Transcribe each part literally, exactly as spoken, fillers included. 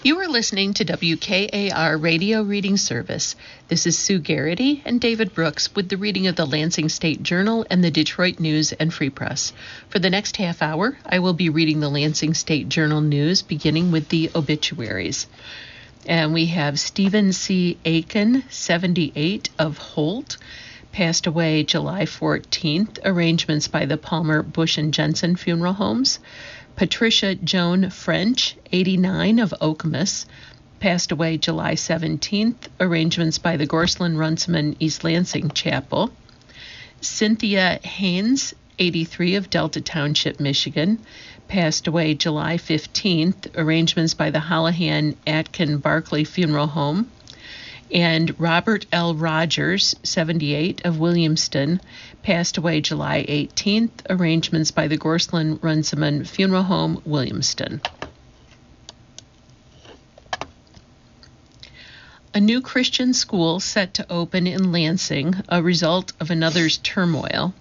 You are listening to W K A R Radio Reading Service. This is Sue Garrity and David Brooks with the reading of the Lansing State Journal and the Detroit News and Free Press. For the next half hour, I will be reading the Lansing State Journal news, beginning with the obituaries. And we have Stephen C. Aiken, seventy-eight, of Holt, passed away July fourteenth. Arrangements by the Palmer, Bush, and Jensen Funeral Homes. Patricia Joan French, eighty-nine, of Okemos, passed away July seventeenth. Arrangements by the Gorsland Runciman East Lansing Chapel. Cynthia Haynes, eighty-three, of Delta Township, Michigan, passed away July fifteenth. Arrangements by the Holohan Atkin Barclay Funeral Home. And Robert L. Rogers, seventy-eight, of Williamston, passed away July eighteenth. Arrangements by the Gorsland Runciman Funeral Home, Williamston. A new Christian school set to open in Lansing, a result of another's turmoil.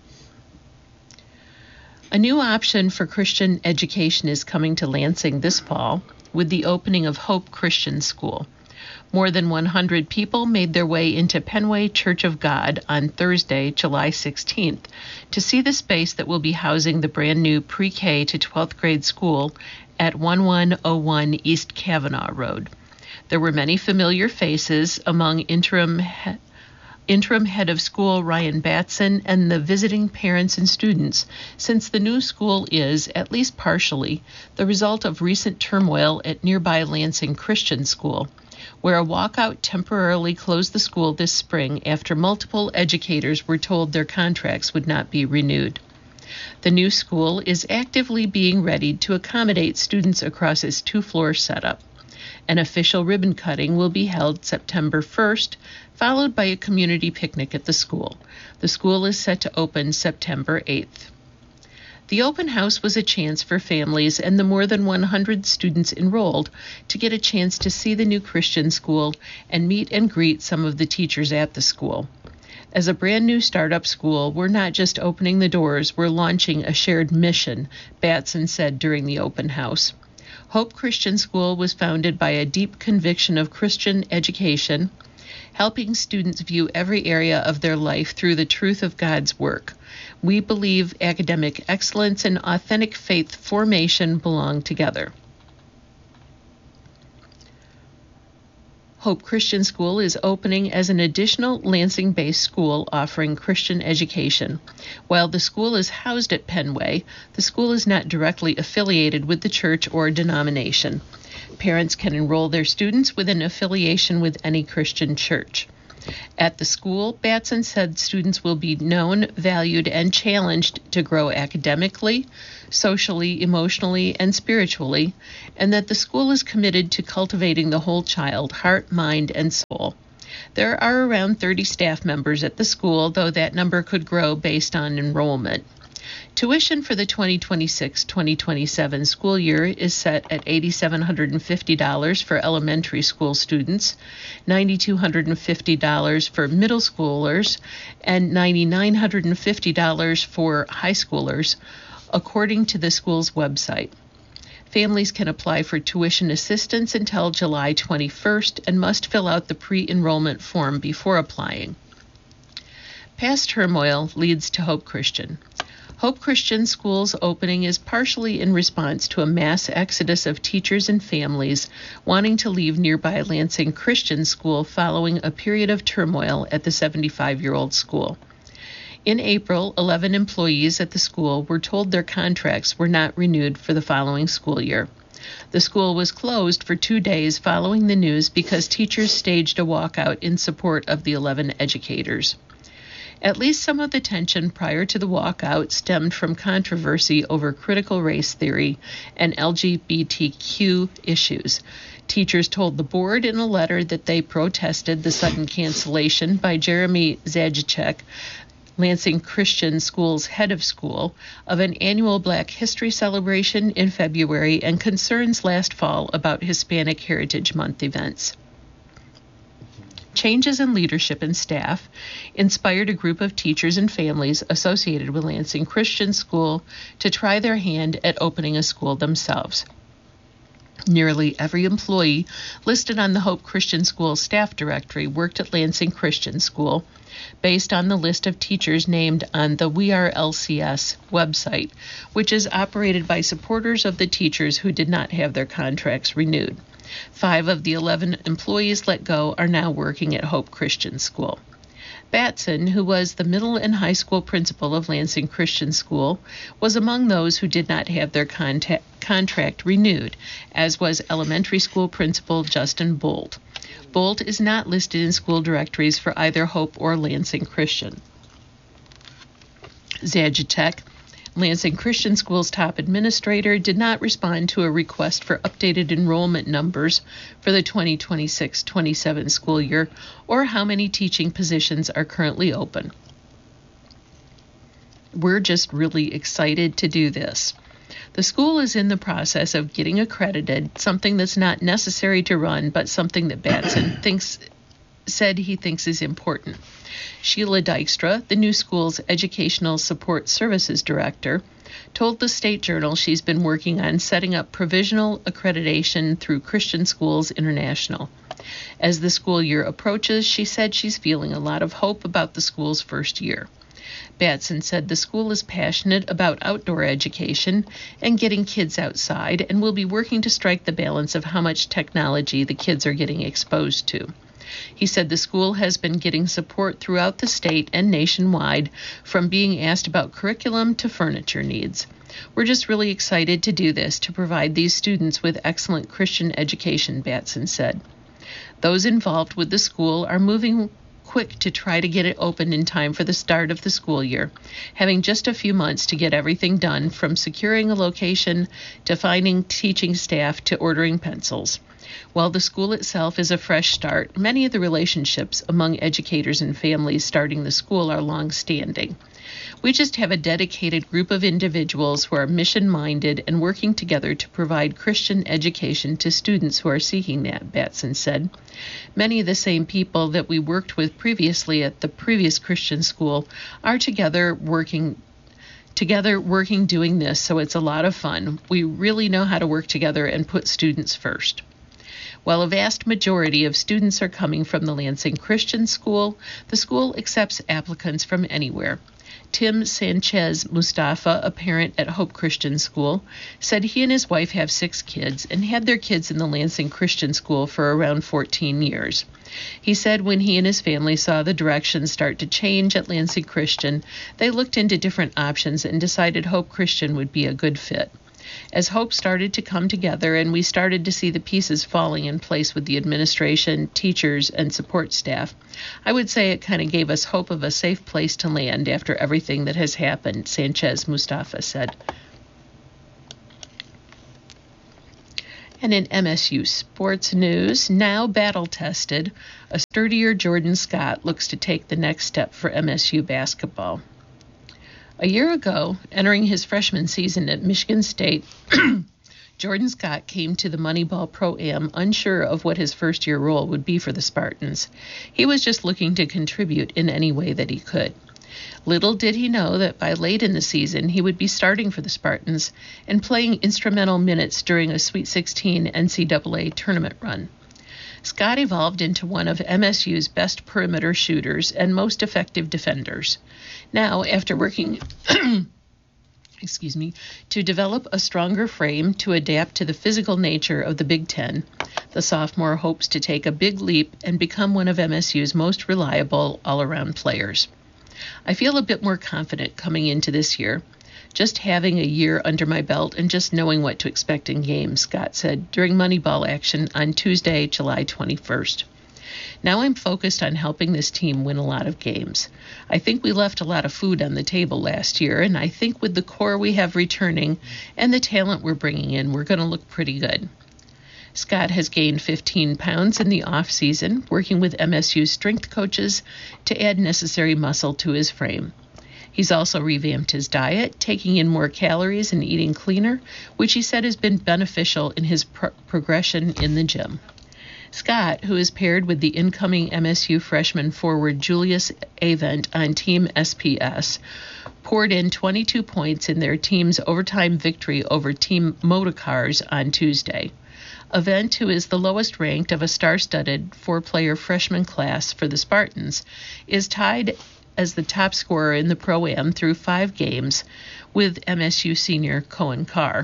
A new option for Christian education is coming to Lansing this fall with the opening of Hope Christian School. More than one hundred people made their way into Penway Church of God on Thursday, July sixteenth, to see the space that will be housing the brand new pre-K to twelfth grade school at eleven oh one East Kavanaugh Road. There were many familiar faces among interim he- interim head of school Ryan Batson and the visiting parents and students, since the new school is, at least partially, the result of recent turmoil at nearby Lansing Christian School, where a walkout temporarily closed the school this spring after multiple educators were told their contracts would not be renewed. The new school is actively being readied to accommodate students across its two-floor setup. An official ribbon cutting will be held September first, followed by a community picnic at the school. The school is set to open September eighth. The open house was a chance for families and the more than one hundred students enrolled to get a chance to see the new Christian school and meet and greet some of the teachers at the school. As a brand new startup school, we're not just opening the doors, we're launching a shared mission, Batson said during the open house. Hope Christian School was founded by a deep conviction of Christian education, helping students view every area of their life through the truth of God's work. We believe academic excellence and authentic faith formation belong together. Hope Christian School is opening as an additional Lansing-based school offering Christian education. While the school is housed at Penway, the school is not directly affiliated with the church or denomination. Parents can enroll their students with an affiliation with any Christian church. At the school, Batson said students will be known, valued, and challenged to grow academically, socially, emotionally, and spiritually, and that the school is committed to cultivating the whole child, heart, mind, and soul. There are around thirty staff members at the school, though that number could grow based on enrollment. Tuition for the twenty twenty-six twenty twenty-seven school year is set at eight thousand seven hundred fifty dollars for elementary school students, nine thousand two hundred fifty dollars for middle schoolers, and nine thousand nine hundred fifty dollars for high schoolers, according to the school's website. Families can apply for tuition assistance until July twenty-first and must fill out the pre-enrollment form before applying. Past turmoil leads to Hope Christian. Hope Christian School's opening is partially in response to a mass exodus of teachers and families wanting to leave nearby Lansing Christian School following a period of turmoil at the seventy-five-year-old school. In April, eleven employees at the school were told their contracts were not renewed for the following school year. The school was closed for two days following the news because teachers staged a walkout in support of the eleven educators. At least some of the tension prior to the walkout stemmed from controversy over critical race theory and L G B T Q issues. Teachers told the board in a letter that they protested the sudden cancellation by Jeremy Zajichek, Lansing Christian School's head of school, of an annual Black History celebration in February and concerns last fall about Hispanic Heritage Month events. Changes in leadership and staff inspired a group of teachers and families associated with Lansing Christian School to try their hand at opening a school themselves. Nearly every employee listed on the Hope Christian School staff directory worked at Lansing Christian School, based on the list of teachers named on the We Are L C S website, which is operated by supporters of the teachers who did not have their contracts renewed. Five of the eleven employees let go are now working at Hope Christian School. Batson, who was the middle and high school principal of Lansing Christian School, was among those who did not have their contact, contract renewed, as was elementary school principal Justin Bolt. Bolt is not listed in school directories for either Hope or Lansing Christian. Zajatek, Lansing Christian School's top administrator, did not respond to a request for updated enrollment numbers for the twenty twenty-six twenty-seven school year or how many teaching positions are currently open. We're just really excited to do this. The school is in the process of getting accredited, something that's not necessary to run, but something that Batson thinks said he thinks is important. Sheila Dykstra, the new school's Educational Support Services Director, told the State Journal she's been working on setting up provisional accreditation through Christian Schools International. As the school year approaches, she said she's feeling a lot of hope about the school's first year. Batson said the school is passionate about outdoor education and getting kids outside and will be working to strike the balance of how much technology the kids are getting exposed to. He said the school has been getting support throughout the state and nationwide, from being asked about curriculum to furniture needs. We're just really excited to do this, to provide these students with excellent Christian education, Batson said. Those involved with the school are moving quick to try to get it open in time for the start of the school year, having just a few months to get everything done, from securing a location to finding teaching staff to ordering pencils. While the school itself is a fresh start, many of the relationships among educators and families starting the school are long-standing. We just have a dedicated group of individuals who are mission-minded and working together to provide Christian education to students who are seeking that, Batson said. Many of the same people that we worked with previously at the previous Christian school are together working together working doing this, so it's a lot of fun. We really know how to work together and put students first. While a vast majority of students are coming from the Lansing Christian School, the school accepts applicants from anywhere. Tim Sanchez Mustafa, a parent at Hope Christian School, said he and his wife have six kids and had their kids in the Lansing Christian School for around fourteen years. He said when he and his family saw the direction start to change at Lansing Christian, they looked into different options and decided Hope Christian would be a good fit. As Hope started to come together and we started to see the pieces falling in place with the administration, teachers, and support staff, I would say it kind of gave us hope of a safe place to land after everything that has happened, Sanchez Mustafa said. And in M S U sports news, now battle-tested, a sturdier Jordan Scott looks to take the next step for M S U basketball. A year ago, entering his freshman season at Michigan State, Jordan Scott came to the Moneyball Pro-Am unsure of what his first-year role would be for the Spartans. He was just looking to contribute in any way that he could. Little did he know that by late in the season, he would be starting for the Spartans and playing instrumental minutes during a Sweet sixteen N C double A tournament run. Scott evolved into one of M S U's best perimeter shooters and most effective defenders. Now, after working excuse me, to develop a stronger frame to adapt to the physical nature of the Big Ten, the sophomore hopes to take a big leap and become one of M S U's most reliable all-around players. I feel a bit more confident coming into this year, just having a year under my belt and just knowing what to expect in games, Scott said during Moneyball action on Tuesday, July twenty-first. Now I'm focused on helping this team win a lot of games. I think we left a lot of food on the table last year, and I think with the core we have returning and the talent we're bringing in, we're going to look pretty good. Scott has gained fifteen pounds in the off-season, working with M S U strength coaches to add necessary muscle to his frame. He's also revamped his diet, taking in more calories and eating cleaner, which he said has been beneficial in his pro- progression in the gym. Scott, who is paired with the incoming M S U freshman forward Julius Avent on Team S P S, poured in twenty-two points in their team's overtime victory over Team Motorcars on Tuesday. Avent, who is the lowest ranked of a star-studded four-player freshman class for the Spartans, is tied as the top scorer in the Pro-Am through five games with M S U senior Cohen Carr.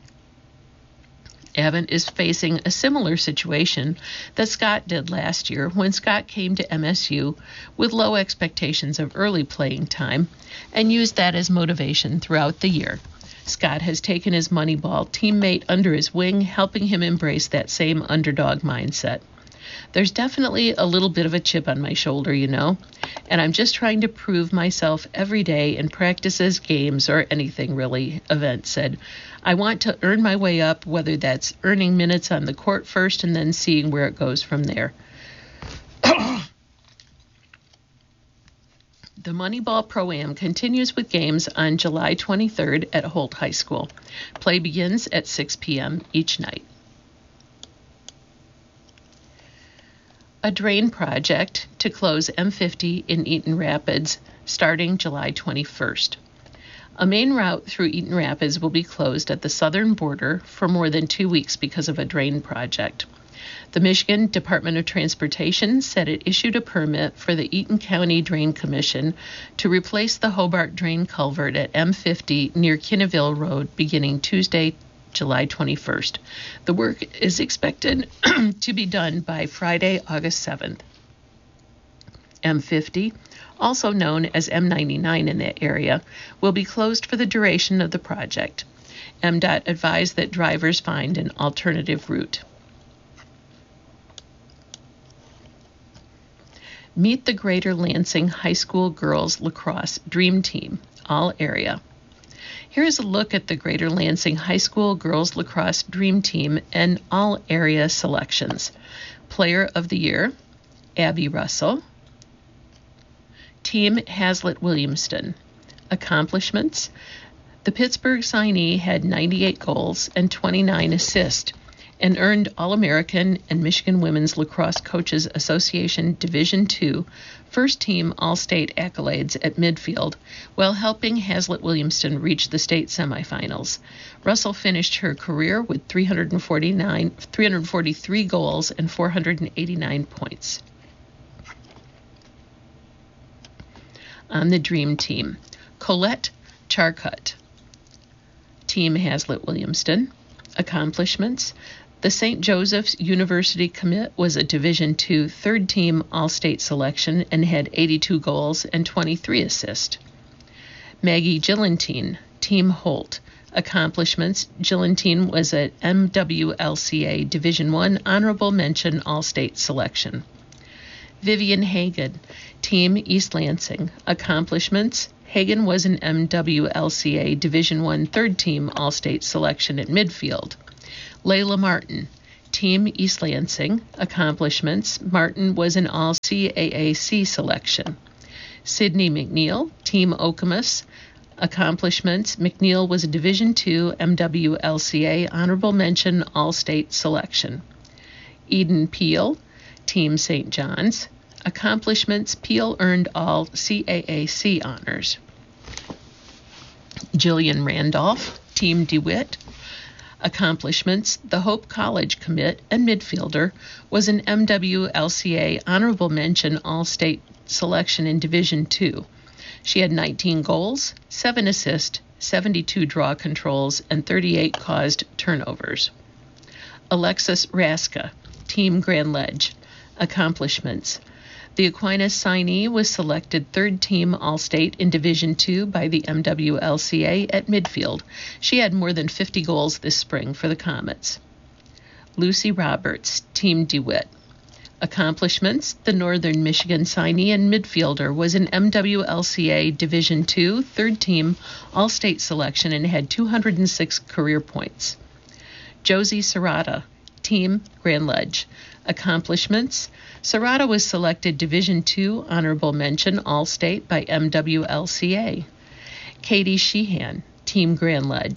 Avent is facing a similar situation that Scott did last year when Scott came to M S U with low expectations of early playing time and used that as motivation throughout the year. Scott has taken his Moneyball teammate under his wing, helping him embrace that same underdog mindset. There's definitely a little bit of a chip on my shoulder, you know, and I'm just trying to prove myself every day in practices, games, or anything really, Avent said. I want to earn my way up, whether that's earning minutes on the court first and then seeing where it goes from there. The Moneyball Pro-Am continues with games on July twenty-third at Holt High School. Play begins at six p.m. each night. A drain project to close M fifty in Eaton Rapids starting July twenty-first. A main route through Eaton Rapids will be closed at the southern border for more than two weeks because of a drain project. The Michigan Department of Transportation said it issued a permit for the Eaton County Drain Commission to replace the Hobart Drain Culvert at M fifty near Kinneville Road beginning Tuesday, July twenty-first. The work is expected to be done by Friday, August seventh. M fifty, also known as M ninety-nine in that area, will be closed for the duration of the project. M D O T advised that drivers find an alternative route. Meet the Greater Lansing High School Girls Lacrosse Dream Team, all area. Here is a look at the Greater Lansing High School Girls Lacrosse Dream Team and all area selections. Player of the Year, Abby Russell. Team Hazlitt Williamston. Accomplishments, the Pittsburgh signee had ninety-eight goals and twenty-nine assists and earned All-American and Michigan Women's Lacrosse Coaches Association Division two First Team All-State accolades at midfield while helping Hazlitt Williamston reach the state semifinals. Russell finished her career with three hundred forty-nine, three hundred forty-three goals and four hundred eighty-nine points. On the Dream Team, Colette Charcutt. Team Hazlitt Williamston. Accomplishments, the Saint Joseph's University commit was a Division two third team All-State selection and had eighty-two goals and twenty-three assists. Maggie Gillentine, Team Holt. Accomplishments, Gillentine was an M W L C A Division one Honorable Mention All-State selection. Vivian Hagan, Team East Lansing. Accomplishments, Hagan was an M W L C A Division one third team All-State selection at midfield. Layla Martin, Team East Lansing. Accomplishments, Martin was an All-C A A C selection. Sydney McNeil, Team Okemos. Accomplishments, McNeil was a Division two M W L C A Honorable Mention All-State selection. Eden Peel, Team Saint John's. Accomplishments, Peel earned all C A A C honors. Jillian Randolph, Team DeWitt. Accomplishments, the Hope College commit and midfielder was an M W L C A Honorable Mention All-State selection in Division two. She had nineteen goals, seven assists, seventy-two draw controls, and thirty-eight caused turnovers. Alexis Raska, Team Grand Ledge. Accomplishments, the Aquinas signee was selected third team All-State in Division two by the M W L C A at midfield. She had more than fifty goals this spring for the Comets. Lucy Roberts, Team DeWitt. Accomplishments, the Northern Michigan signee and midfielder was an M W L C A Division two third team All-State selection and had two hundred six career points. Josie Serrata, Team Grand Ledge. Accomplishments, Serrata was selected Division two Honorable Mention All-State by M W L C A. Katie Sheehan, Team Grand Ledge.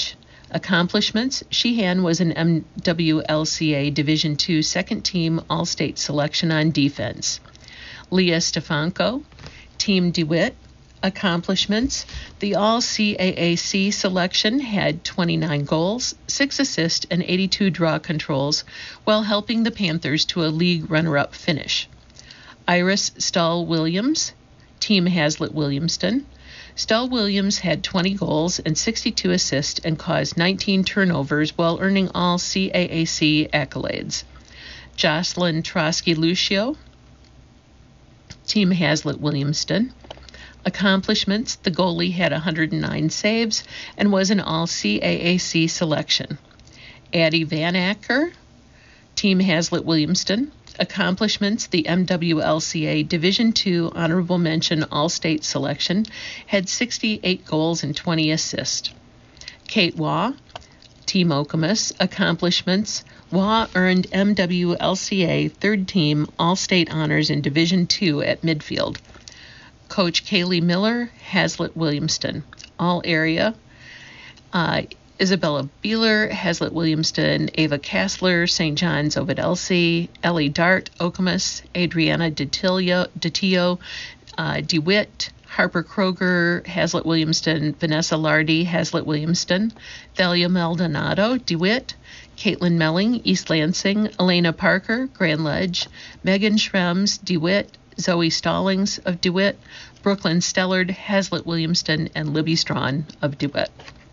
Accomplishments: Sheehan was an M W L C A Division two Second Team All-State Selection on Defense. Leah Stefanko, Team DeWitt. Accomplishments: the All-C A A C selection had twenty-nine goals, six assists, and eighty-two draw controls, while helping the Panthers to a league runner-up finish. Iris Stahl-Williams, Team Hazlitt-Williamston. Stahl-Williams had twenty goals and sixty-two assists and caused nineteen turnovers while earning all C A A C accolades. Jocelyn Trotsky-Lucio, Team Hazlitt-Williamston. Accomplishments: the goalie had one hundred nine saves and was an all-C A A C selection. Addie Van Acker, Team Hazlitt-Williamston. Accomplishments: the M W L C A Division two Honorable Mention All-State Selection had sixty-eight goals and twenty assists. Kate Waugh, Team Okemos. Accomplishments: Waugh earned M W L C A Third Team All-State Honors in Division two at midfield. Coach Kaylee Miller, Hazlitt-Williamston. All area: uh, Isabella Beeler, Hazlitt-Williamston; Ava Kassler, Saint John's Ovid Elsie; Ellie Dart, Okemos; Adriana DeTillo, DeTillo uh, DeWitt; Harper Kroger, Hazlitt-Williamston; Vanessa Lardy, Hazlitt-Williamston; Thalia Maldonado, DeWitt; Caitlin Melling, East Lansing; Elena Parker, Grand Ledge; Megan Schrems, DeWitt; Zoe Stallings of DeWitt; Brooklyn Stellard, Hazlitt-Williamston; and Libby Strawn of DeWitt.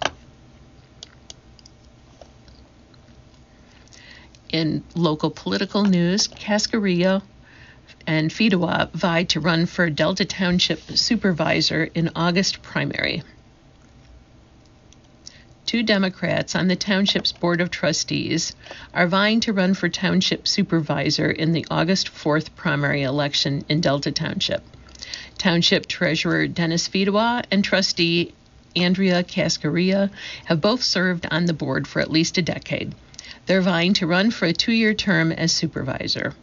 In local political news, Cascarilla and Fedewa vied to run for Delta Township Supervisor in August primary. Two Democrats on the Township's Board of Trustees are vying to run for Township Supervisor in the August fourth primary election in Delta Township. Township Treasurer Dennis Fedewa and Trustee Andrea Cascarilla have both served on the board for at least a decade. They're vying to run for a two-year term as supervisor.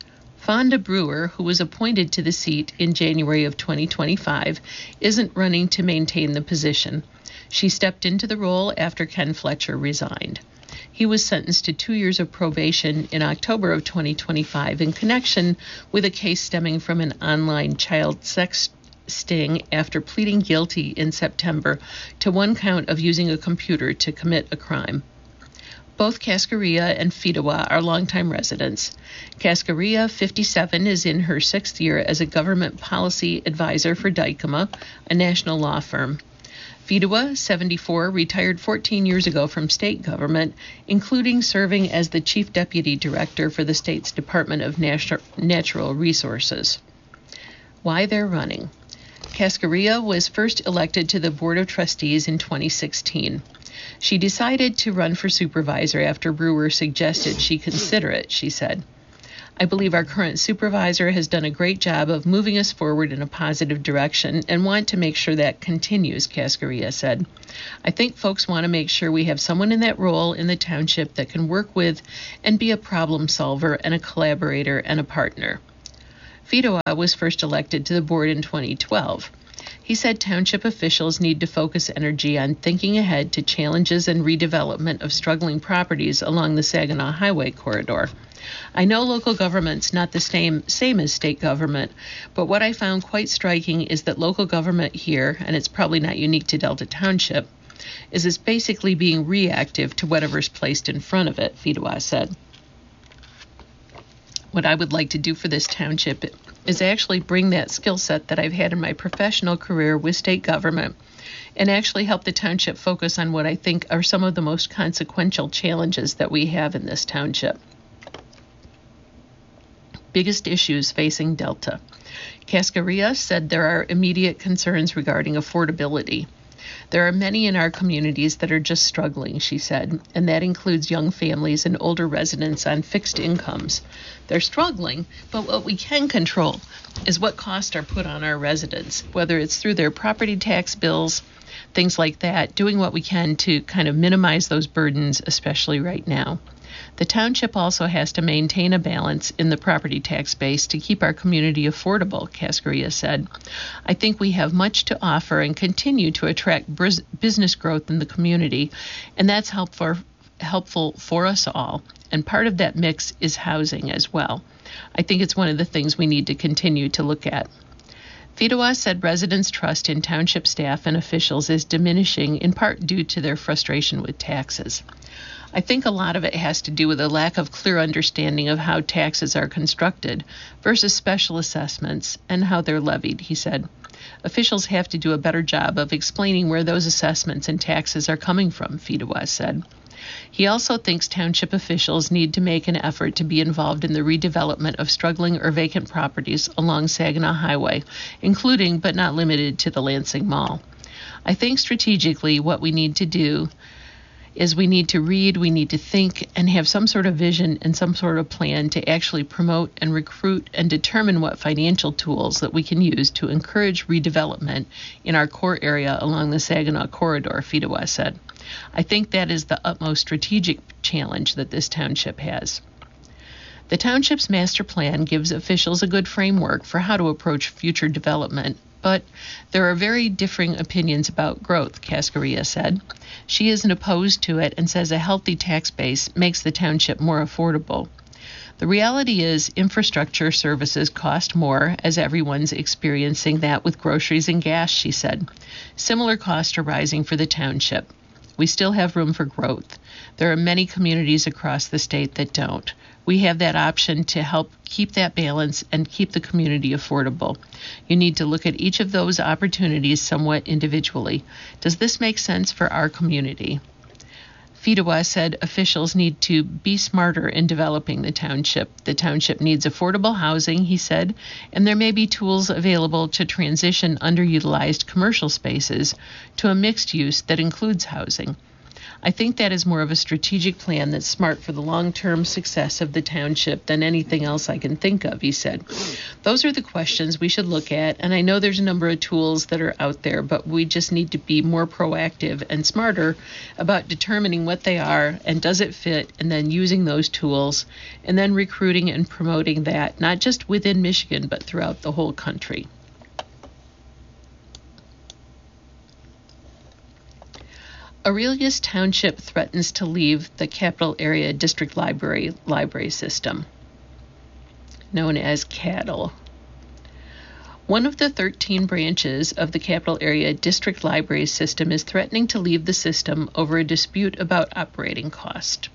Fonda Brewer, who was appointed to the seat in January of twenty twenty-five, isn't running to maintain the position. She stepped into the role after Ken Fletcher resigned. He was sentenced to two years of probation in October of twenty twenty-five in connection with a case stemming from an online child sex sting after pleading guilty in September to one count of using a computer to commit a crime. Both Cascarilla and Fedewa are longtime residents. Cascarilla, fifty-seven, is in her sixth year as a government policy advisor for Dykema, a national law firm. Fedewa, seventy-four, retired fourteen years ago from state government, including serving as the chief deputy director for the state's Department of Natu- Natural Resources. Why they're running. Cascarilla was first elected to the Board of Trustees in twenty sixteen. She decided to run for supervisor after Brewer suggested she consider it, she said. I believe our current supervisor has done a great job of moving us forward in a positive direction and want to make sure that continues, Cascarilla said. I think folks want to make sure we have someone in that role in the township that can work with and be a problem solver and a collaborator and a partner. Fedewa was first elected to the board in twenty twelve. He said township officials need to focus energy on thinking ahead to challenges and redevelopment of struggling properties along the Saginaw Highway corridor. I know local government's not the same, same as state government, but what I found quite striking is that local government here, and it's probably not unique to Delta Township, is it's basically being reactive to whatever's placed in front of it, Fedewa said. What I would like to do for this township is actually bring that skill set that I've had in my professional career with state government and actually help the township focus on what I think are some of the most consequential challenges that we have in this township. Biggest issues facing Delta. Cascarilla said there are immediate concerns regarding affordability. There are many in our communities that are just struggling, she said, and that includes young families and older residents on fixed incomes. They're struggling, but what we can control is what costs are put on our residents, whether it's through their property tax bills, things like that, doing what we can to kind of minimize those burdens, especially right now. The township also has to maintain a balance in the property tax base to keep our community affordable, Cascaria said. I think we have much to offer and continue to attract bris- business growth in the community, and that's helpful, helpful for us all. And part of that mix is housing as well. I think it's one of the things we need to continue to look at. Fedewa said residents' trust in township staff and officials is diminishing in part due to their frustration with taxes. I think a lot of it has to do with a lack of clear understanding of how taxes are constructed versus special assessments and how they're levied, he said. Officials have to do a better job of explaining where those assessments and taxes are coming from, Fedewa said. He also thinks township officials need to make an effort to be involved in the redevelopment of struggling or vacant properties along Saginaw Highway, including but not limited to the Lansing Mall. I think strategically what we need to do is we need to read, we need to think, and have some sort of vision and some sort of plan to actually promote and recruit and determine what financial tools that we can use to encourage redevelopment in our core area along the Saginaw Corridor, Fedewa said. I think that is the utmost strategic challenge that this township has. The township's master plan gives officials a good framework for how to approach future development, but there are very differing opinions about growth, Cascaria said. She isn't opposed to it and says a healthy tax base makes the township more affordable. The reality is infrastructure services cost more, as everyone's experiencing that with groceries and gas, she said. Similar costs are rising for the township. We still have room for growth. There are many communities across the state that don't. We have that option to help keep that balance and keep the community affordable. You need to look at each of those opportunities somewhat individually. Does this make sense for our community? Fedewa said officials need to be smarter in developing the township. The township needs affordable housing, he said, and there may be tools available to transition underutilized commercial spaces to a mixed use that includes housing. I think that is more of a strategic plan that's smart for the long-term success of the township than anything else I can think of, he said. Those are the questions we should look at, and I know there's a number of tools that are out there, but we just need to be more proactive and smarter about determining what they are and does it fit, and then using those tools, and then recruiting and promoting that, not just within Michigan, but throughout the whole country. Aurelius Township threatens to leave the Capital Area District Library library system, known as CADL. One of the thirteen branches of the Capital Area District Library System is threatening to leave the system over a dispute about operating cost.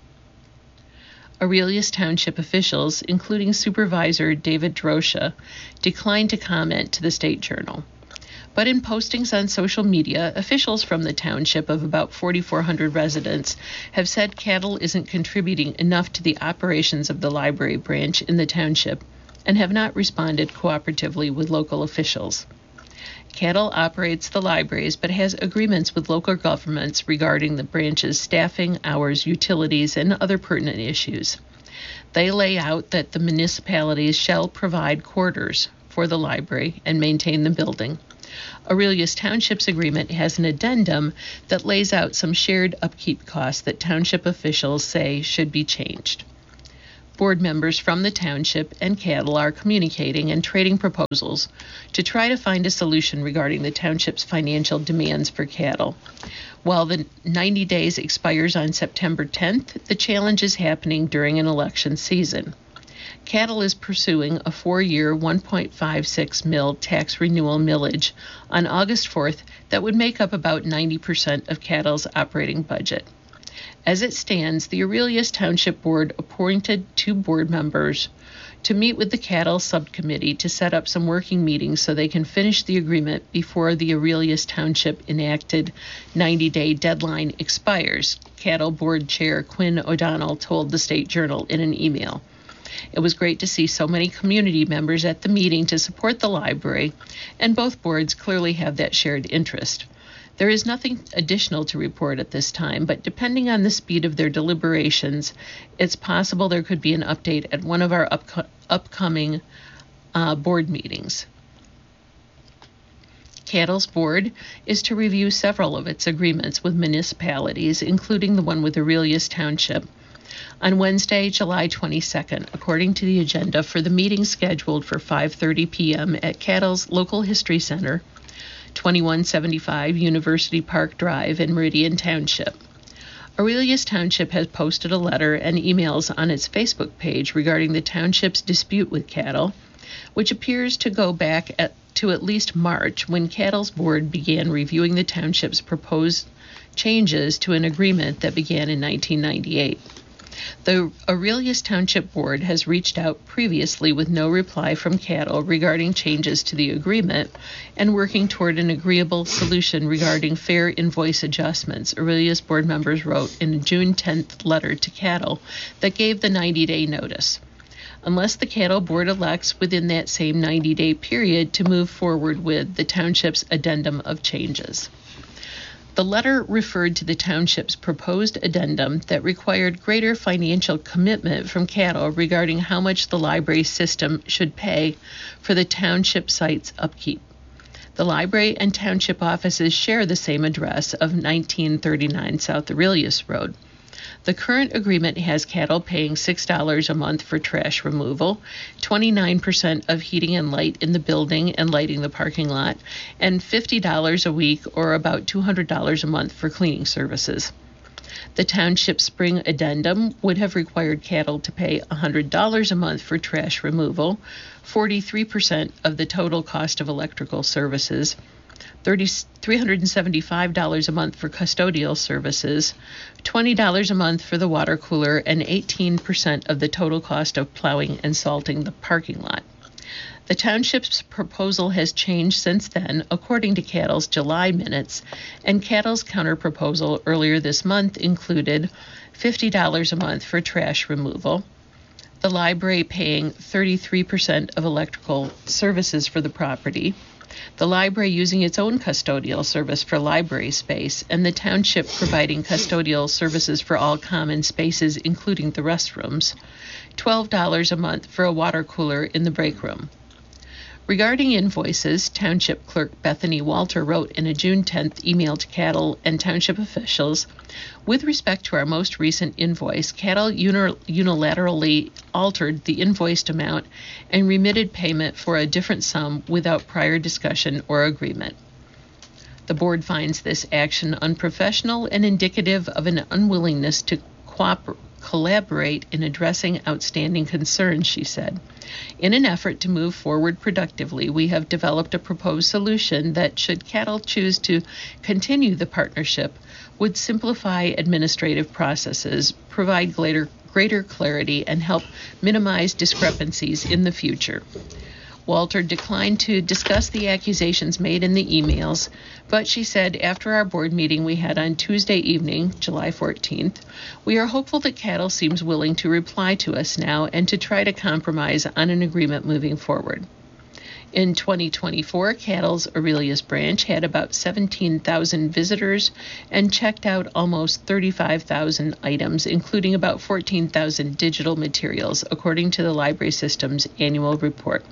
Aurelius Township officials, including Supervisor David Drosha, declined to comment to the State Journal. But in postings on social media, officials from the township of about forty-four hundred residents have said CADL isn't contributing enough to the operations of the library branch in the township and have not responded cooperatively with local officials. CADL operates the libraries but has agreements with local governments regarding the branch's staffing, hours, utilities, and other pertinent issues. They lay out that the municipalities shall provide quarters for the library and maintain the building. Aurelius Township's agreement has an addendum that lays out some shared upkeep costs that township officials say should be changed. Board members from the township and CADL are communicating and trading proposals to try to find a solution regarding the township's financial demands for CADL. While the ninety days expires on September tenth, the challenge is happening during an election season. CADL is pursuing a four-year one point five six mil tax renewal millage on August fourth that would make up about ninety percent of CADL's operating budget. As it stands, the Aurelius Township Board appointed two board members to meet with the CADL subcommittee to set up some working meetings so they can finish the agreement before the Aurelius Township enacted ninety-day deadline expires, CADL Board Chair Quinn O'Donnell told the State Journal in an email. It was great to see so many community members at the meeting to support the library, and both boards clearly have that shared interest. There is nothing additional to report at this time, but depending on the speed of their deliberations, it's possible there could be an update at one of our upco- upcoming uh, board meetings. CADL's board is to review several of its agreements with municipalities, including the one with Aurelius Township. on Wednesday, July twenty-second, according to the agenda for the meeting scheduled for five thirty p.m. at Cattle's Local History Center, twenty-one seventy-five University Park Drive in Meridian Township. Aurelius Township has posted a letter and emails on its Facebook page regarding the township's dispute with Cattle, which appears to go back at, to at least March, when Cattle's board began reviewing the township's proposed changes to an agreement that began in nineteen ninety-eight. The Aurelius Township Board has reached out previously with no reply from Cattle regarding changes to the agreement and working toward an agreeable solution regarding fair invoice adjustments, Aurelius board members wrote in a June tenth letter to Cattle that gave the ninety-day notice. Unless the Cattle Board elects within that same ninety-day period to move forward with the township's addendum of changes. The letter referred to the township's proposed addendum that required greater financial commitment from Cattle regarding how much the library system should pay for the township site's upkeep. The library and township offices share the same address of nineteen thirty-nine South Aurelius Road. The current agreement has Cattle paying six dollars a month for trash removal, twenty-nine percent of heating and light in the building and lighting the parking lot, and fifty dollars a week or about two hundred dollars a month for cleaning services. The township spring addendum would have required Cattle to pay one hundred dollars a month for trash removal, forty-three percent of the total cost of electrical services, three hundred seventy-five dollars a month for custodial services, twenty dollars a month for the water cooler, and eighteen percent of the total cost of plowing and salting the parking lot. The township's proposal has changed since then, according to Cattle's July minutes, and Cattle's counterproposal earlier this month included fifty dollars a month for trash removal, the library paying thirty-three percent of electrical services for the property, the library using its own custodial service for library space, and the township providing custodial services for all common spaces, including the restrooms, twelve dollars a month for a water cooler in the break room. Regarding invoices, Township Clerk Bethany Walter wrote in a June tenth email to Cattle and township officials, with respect to our most recent invoice, Cattle unilaterally altered the invoiced amount and remitted payment for a different sum without prior discussion or agreement. The board finds this action unprofessional and indicative of an unwillingness to cooperate collaborate in addressing outstanding concerns, she said. In an effort to move forward productively, we have developed a proposed solution that, should Cattle choose to continue the partnership, would simplify administrative processes, provide greater, greater clarity, and help minimize discrepancies in the future. Walter declined to discuss the accusations made in the emails, but she said after our board meeting we had on Tuesday evening, July fourteenth, we are hopeful that Cattle seems willing to reply to us now and to try to compromise on an agreement moving forward. In twenty twenty-four, Cattle's Aurelius branch had about seventeen thousand visitors and checked out almost thirty-five thousand items, including about fourteen thousand digital materials, according to the library system's annual report.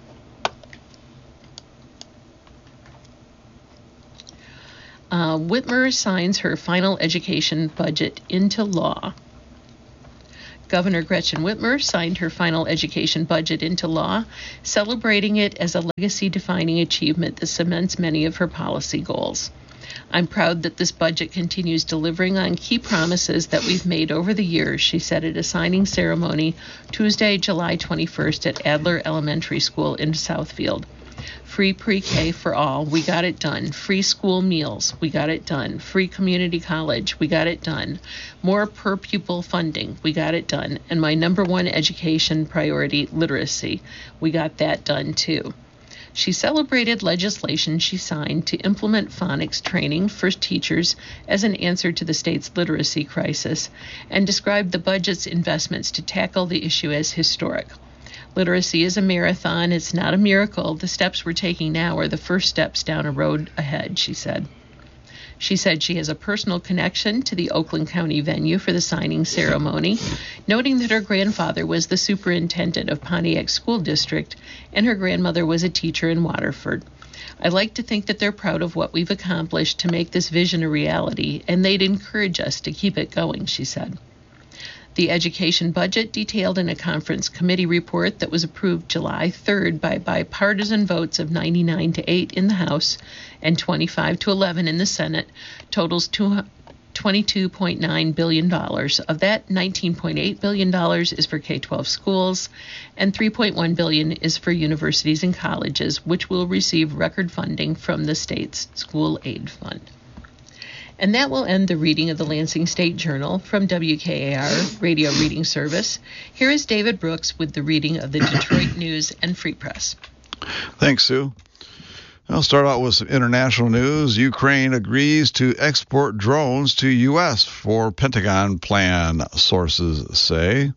Uh, Whitmer signs her final education budget into law. Governor Gretchen Whitmer signed her final education budget into law, celebrating it as a legacy-defining achievement that cements many of her policy goals. I'm proud that this budget continues delivering on key promises that we've made over the years, she said at a signing ceremony Tuesday, July twenty-first at Adler Elementary School in Southfield. Free pre-K for all, we got it done. Free school meals, we got it done. Free community college, we got it done. More per pupil funding, we got it done. And my number one education priority, literacy, we got that done too. She celebrated legislation she signed to implement phonics training for teachers as an answer to the state's literacy crisis, and described the budget's investments to tackle the issue as historic. Literacy is a marathon. It's not a miracle. The steps we're taking now are the first steps down a road ahead, she said. She said she has a personal connection to the Oakland County venue for the signing ceremony, noting that her grandfather was the superintendent of Pontiac School District and her grandmother was a teacher in Waterford. I like to think that they're proud of what we've accomplished to make this vision a reality, and they'd encourage us to keep it going, she said. The education budget, detailed in a conference committee report that was approved July third by bipartisan votes of ninety-nine to eight in the House and twenty-five to eleven in the Senate, totals twenty-two point nine billion dollars. Of that, nineteen point eight billion dollars is for K twelve schools and three point one billion dollars is for universities and colleges, which will receive record funding from the state's school aid fund. And that will end the reading of the Lansing State Journal from W K A R Radio Reading Service. Here is David Brooks with the reading of the Detroit News and Free Press. Thanks, Sue. I'll start out with some international news. Ukraine agrees to export drones to U S for Pentagon plan, sources say.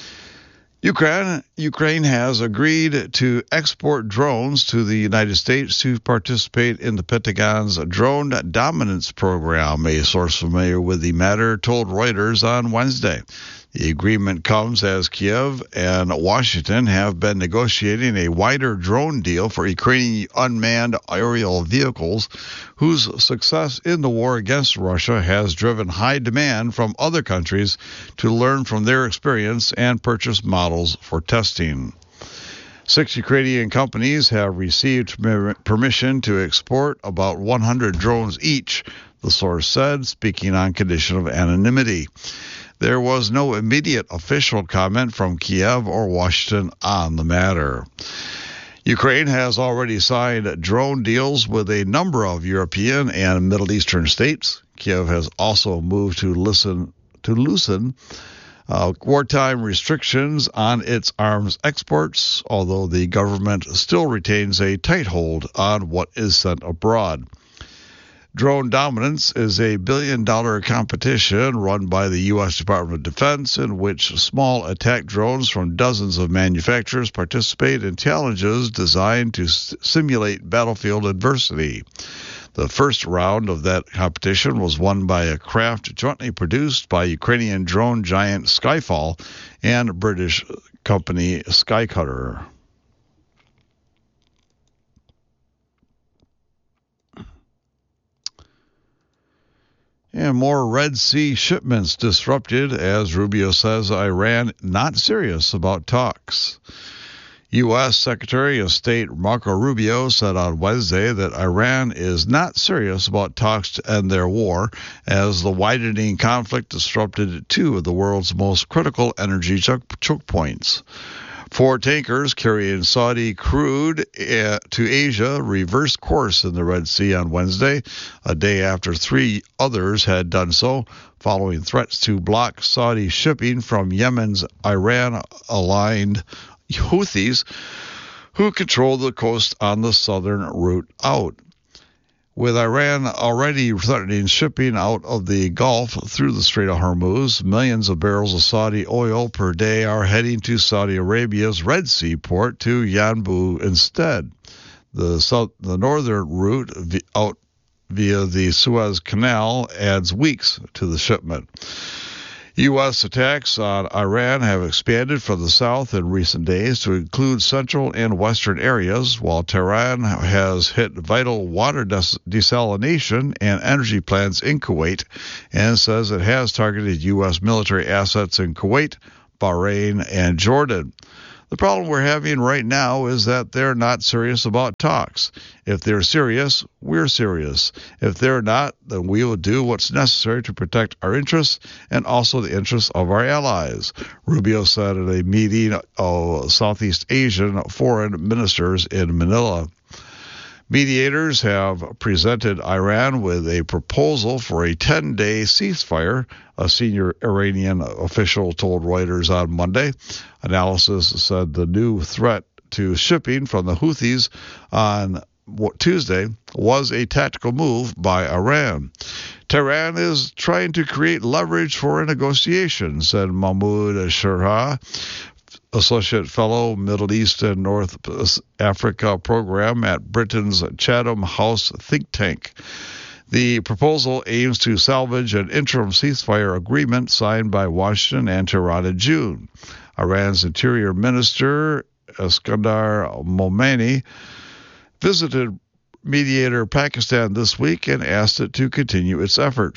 Ukraine, Ukraine has agreed to export drones to the United States to participate in the Pentagon's Drone Dominance Program, a source familiar with the matter told Reuters on Wednesday. The agreement comes as Kiev and Washington have been negotiating a wider drone deal for Ukrainian unmanned aerial vehicles, whose success in the war against Russia has driven high demand from other countries to learn from their experience and purchase models for testing. Six Ukrainian companies have received permission to export about one hundred drones each, the source said, speaking on condition of anonymity. There was no immediate official comment from Kiev or Washington on the matter. Ukraine has already signed drone deals with a number of European and Middle Eastern states. Kiev has also moved to listen to loosen uh, wartime restrictions on its arms exports, although the government still retains a tight hold on what is sent abroad. Drone Dominance is a billion-dollar competition run by the U S Department of Defense in which small attack drones from dozens of manufacturers participate in challenges designed to s- simulate battlefield adversity. The first round of that competition was won by a craft jointly produced by Ukrainian drone giant Skyfall and British company Skycutter. And more Red Sea shipments disrupted as Rubio says Iran not serious about talks. U S Secretary of State Marco Rubio said on Wednesday that Iran is not serious about talks to end their war as the widening conflict disrupted two of the world's most critical energy choke points. Four tankers carrying Saudi crude uh, to Asia reversed course in the Red Sea on Wednesday, a day after three others had done so, following threats to block Saudi shipping from Yemen's Iran-aligned Houthis, who control the coast on the southern route out. With Iran already threatening shipping out of the Gulf through the Strait of Hormuz, millions of barrels of Saudi oil per day are heading to Saudi Arabia's Red Sea port to Yanbu instead. The south, the northern route out via the Suez Canal adds weeks to the shipment. U S attacks on Iran have expanded from the south in recent days to include central and western areas, while Tehran has hit vital water des- desalination and energy plants in Kuwait and says it has targeted U S military assets in Kuwait, Bahrain, and Jordan. The problem we're having right now is that they're not serious about talks. If they're serious, we're serious. If they're not, then we will do what's necessary to protect our interests and also the interests of our allies, Rubio said at a meeting of Southeast Asian foreign ministers in Manila. Mediators have presented Iran with a proposal for a ten-day ceasefire, a senior Iranian official told Reuters on Monday. Analysis said the new threat to shipping from the Houthis on Tuesday was a tactical move by Iran. Tehran is trying to create leverage for a negotiation, said Mahmoud Sherha, Associate Fellow, Middle East and North Africa Program at Britain's Chatham House think tank. The proposal aims to salvage an interim ceasefire agreement signed by Washington and Tehran in June. Iran's Interior Minister, Iskandar Momeni, visited mediator Pakistan this week and asked it to continue its efforts.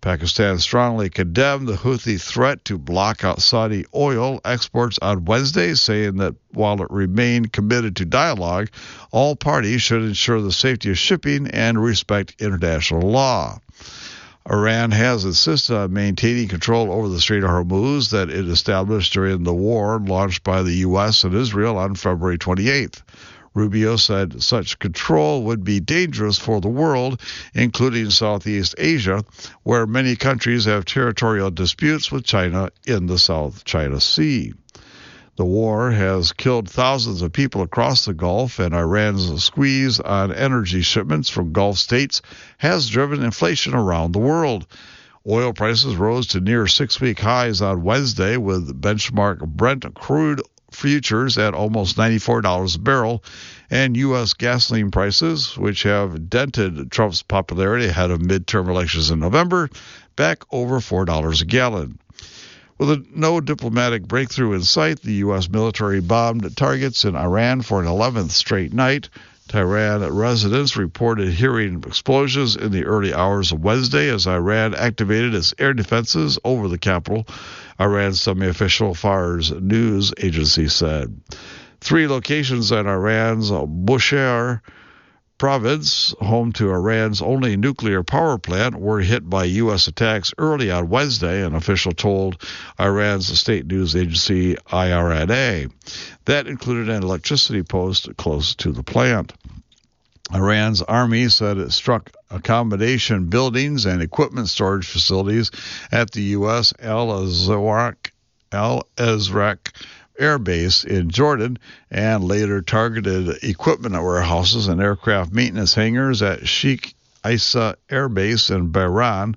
Pakistan strongly condemned the Houthi threat to block out Saudi oil exports on Wednesday, saying that while it remained committed to dialogue, all parties should ensure the safety of shipping and respect international law. Iran has insisted on maintaining control over the Strait of Hormuz that it established during the war launched by the U S and Israel on February twenty-eighth. Rubio said such control would be dangerous for the world, including Southeast Asia, where many countries have territorial disputes with China in the South China Sea. The war has killed thousands of people across the Gulf, and Iran's squeeze on energy shipments from Gulf states has driven inflation around the world. Oil prices rose to near six-week highs on Wednesday, with benchmark Brent crude futures at almost ninety-four dollars a barrel, and U S gasoline prices, which have dented Trump's popularity ahead of midterm elections in November, back over four dollars a gallon. With a no diplomatic breakthrough in sight, the U S military bombed targets in Iran for an eleventh straight night. Tehran residents reported hearing explosions in the early hours of Wednesday as Iran activated its air defenses over the capital, Iran's semi-official Fars news agency said. Three locations in Iran's Bushehr province, home to Iran's only nuclear power plant, were hit by U S attacks early on Wednesday, an official told Iran's state news agency I R N A. That included an electricity post close to the plant. Iran's army said it struck accommodation buildings and equipment storage facilities at the U S Al-Azraq Al-Azraq Air Base in Jordan, and later targeted equipment warehouses and aircraft maintenance hangars at Sheikh Isa Air Base in Bahrain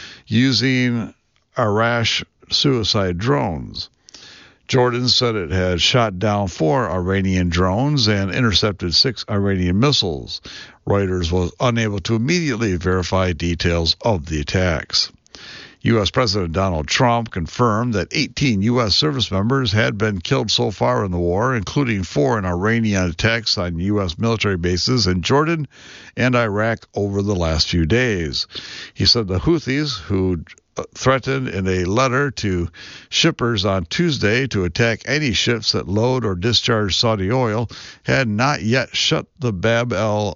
using Arash suicide drones. Jordan said it had shot down four Iranian drones and intercepted six Iranian missiles. Reuters was unable to immediately verify details of the attacks. U S. President Donald Trump confirmed that eighteen U S service members had been killed so far in the war, including four in Iranian attacks on U S military bases in Jordan and Iraq over the last few days. He said the Houthis, who threatened in a letter to shippers on Tuesday to attack any ships that load or discharge Saudi oil, had not yet shut the Bab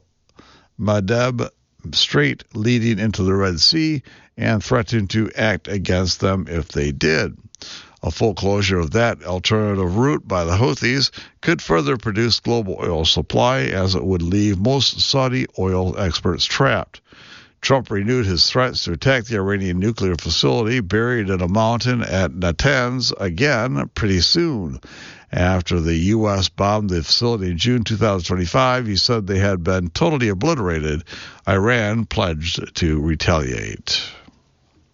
el-Mandeb Strait leading into the Red Sea, and threatened to act against them if they did. A full closure of that alternative route by the Houthis could further reduce global oil supply, as it would leave most Saudi oil exports trapped. Trump renewed his threats to attack the Iranian nuclear facility buried in a mountain at Natanz again pretty soon. After the U S bombed the facility in June twenty twenty-five, he said they had been totally obliterated. Iran pledged to retaliate.